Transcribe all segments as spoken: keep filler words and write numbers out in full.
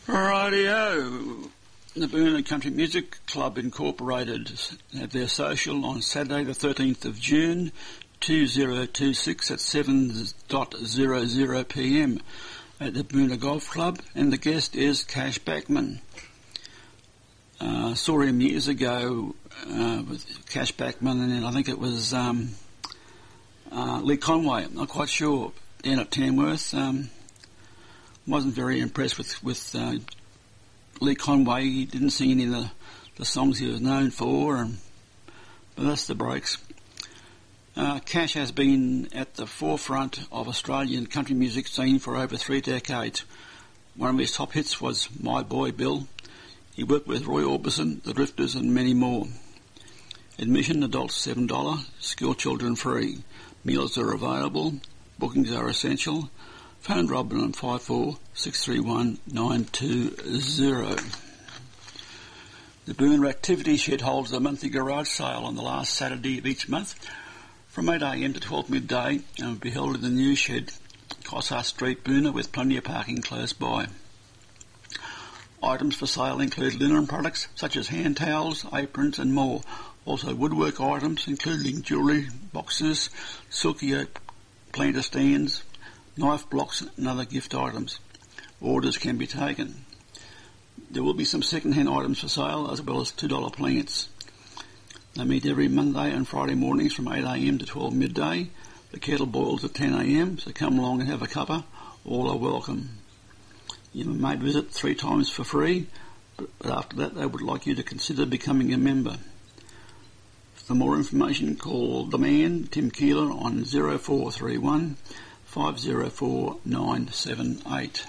Rightio. The Boona Country Music Club Incorporated have their social on Saturday the thirteenth of June two thousand twenty-six at seven hundred p m at the Boona Golf Club, and the guest is Cash Backman. I uh, saw him years ago uh, with Cash Backman, and I think it was um, uh, Lee Conway, I'm not quite sure, down at Tamworth. Um, wasn't very impressed with, with uh, Lee Conway. He didn't sing any of the, the songs he was known for, and, but that's the breaks. Uh, Cash has been at the forefront of Australian country music scene for over three decades. One of his top hits was My Boy Bill. He worked with Roy Orbison, The Drifters and many more. Admission, adults seven dollars, school children free. Meals are available, bookings are essential. Phone Robin on five four six three one nine two zero. The Boona Activity Shed holds a monthly garage sale on the last Saturday of each month from eight a m to twelve midday, and will be held in the new shed, Cossar Street, Boona, with plenty of parking close by. Items for sale include linen products such as hand towels, aprons and more. Also woodwork items including jewellery, boxes, silky oak planter stands, knife blocks and other gift items. Orders can be taken. There will be some second-hand items for sale as well as two dollars plants. They meet every Monday and Friday mornings from eight a m to twelve midday. The kettle boils at ten a m, so come along and have a cuppa. All are welcome. You may visit three times for free, but after that they would like you to consider becoming a member. For more information, call the man, Tim Keeler, on zero four three one five zero four nine seven eight.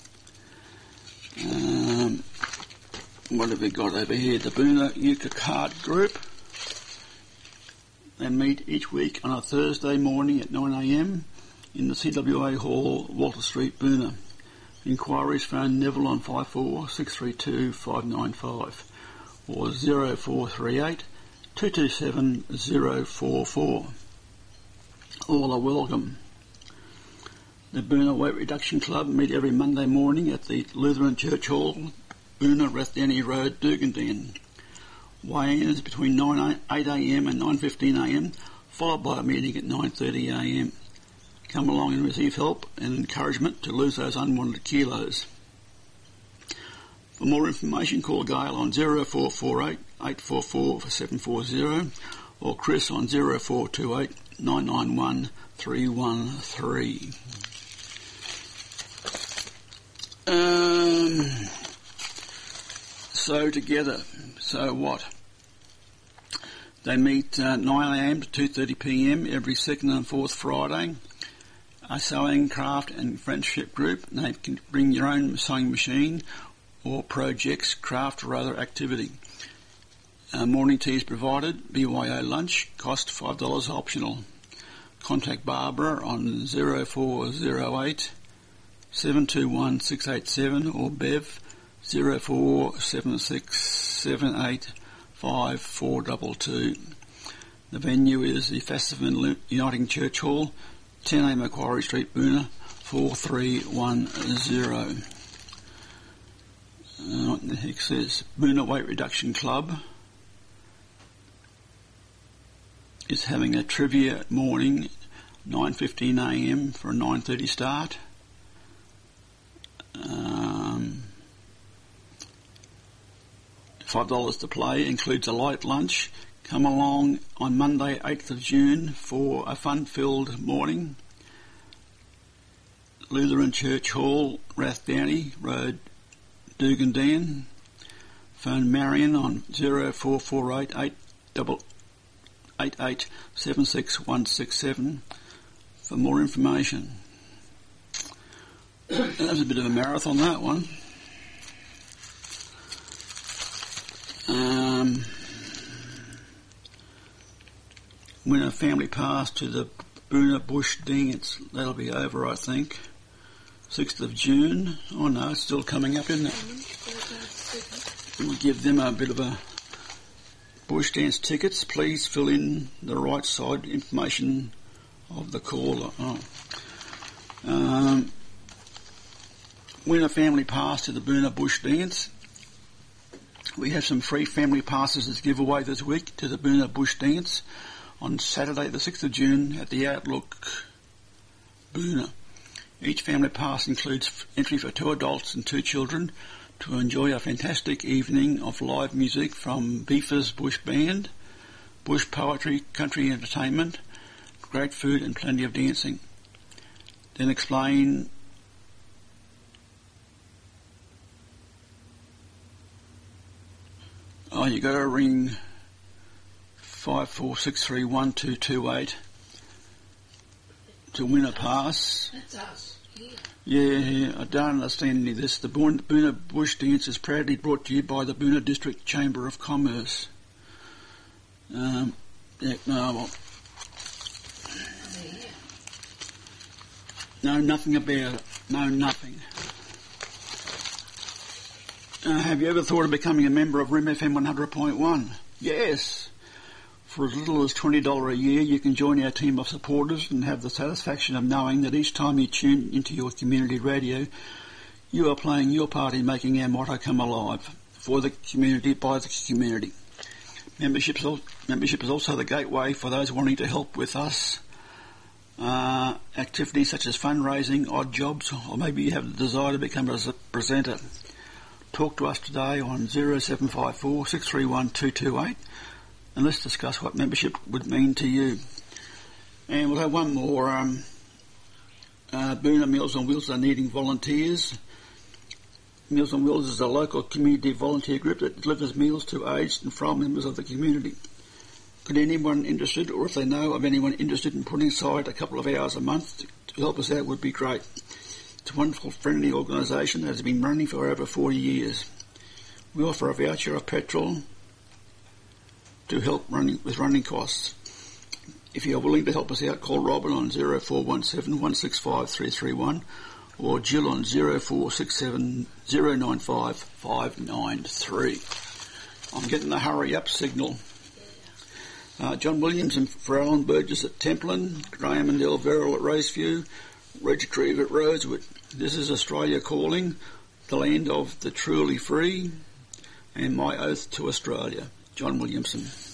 Um, what have we got over here? The Boona Euchre Card Group. They meet each week on a Thursday morning at nine a m in the C W A Hall, Walter Street, Boona. Inquiries phone Neville on five four six three two five nine five or zero four three eight two two seven zero four four. All are welcome. The Boona Weight Reduction Club meet every Monday morning at the Lutheran Church Hall, Boona, Rathdowney Road, Dugandan. Weigh-in is between eight a m and nine fifteen a m, followed by a meeting at nine thirty a m. Come along and receive help and encouragement to lose those unwanted kilos. For more information, call Gail on zero four four eight eight four four seven four zero or Chris on zero four two eight nine nine one three one three. Um, so together, so what? They meet uh, nine a m to two thirty p m every second and fourth Friday. A sewing, craft and friendship group. They can bring your own sewing machine or projects, craft or other activity. Uh, morning tea is provided. B Y O lunch, cost five dollars optional. Contact Barbara on zero four zero eight seven two one six eight seven or Bev zero four seven six seven eight five four two two. The venue is the Festival Uniting Church Hall, ten A Macquarie Street, Boona, four three one zero. Uh, what the heck says? Boona Weight Reduction Club is having a trivia morning, nine fifteen a m for a nine thirty start. Um, five dollars to play, includes a light lunch. Come along on Monday, eighth of June for a fun-filled morning. Lutheran Church Hall, Rathdowney Road, Dugandan. Phone Marion on zero four four eight eight eight eight seven six one six seven for more information. That was a bit of a marathon, that one. Um, when a family passed to the Boona Bush Dance, that'll be over, I think. sixth of June. Oh no, it's still coming up, isn't it? We'll give them a bit of a bush dance tickets. Please fill in the right side information of the caller. Oh. Um, win a family pass to the Boonah Bush Dance. We have some free family passes as giveaway this week to the Boonah Bush Dance on Saturday the sixth of June at the Outlook Boonah. Each family pass includes entry for two adults and two children to enjoy a fantastic evening of live music from Beefer's Bush Band, bush poetry, country entertainment, great food and plenty of dancing. Then explain Oh, you got to ring five four six three one two two eight to win a pass. That's us. Yeah. Yeah, yeah, I don't understand any of this. The Boonah Bush Dance is proudly brought to you by the Boonah District Chamber of Commerce. Um, yeah, no, well, no, nothing about it. No, nothing. Uh, have you ever thought of becoming a member of R I M F M one hundred point one? Yes. For as little as twenty dollars a year, you can join our team of supporters and have the satisfaction of knowing that each time you tune into your community radio, you are playing your part in making our motto come alive. For the community, by the community. Membership is also the gateway for those wanting to help with us. Uh, activities such as fundraising, odd jobs, or maybe you have the desire to become a presenter. Talk to us today on zero seven five four six three one two two eight and let's discuss what membership would mean to you. And we'll have one more. Um, uh, Boonah Meals on Wheels are needing volunteers. Meals on Wheels is a local community volunteer group that delivers meals to aged and frail members of the community. Could anyone interested, or if they know of anyone interested in putting aside a couple of hours a month to, to help us out, would be great. It's a wonderful, friendly organisation that has been running for over forty years. We offer a voucher of petrol to help running with running costs. If you are willing to help us out, call Robin on zero four one seven one six five three three one or Jill on zero four six seven zero nine five five nine three. I'm getting the hurry up signal. Uh, John Williams and for Alan Burgess at Templin, Graham and Del Verrill at Raceview, Reg Treve at Rosewood. This is Australia calling, the land of the truly free, and my oath to Australia. John Williamson.